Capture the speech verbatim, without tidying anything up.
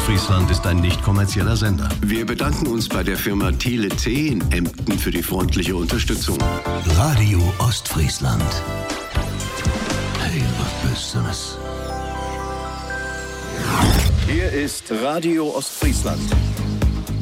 Ostfriesland ist ein nicht kommerzieller Sender. Wir bedanken uns bei der Firma Tele C in Emden für die freundliche Unterstützung. Radio Ostfriesland. Hey, was Business. Hier ist Radio Ostfriesland.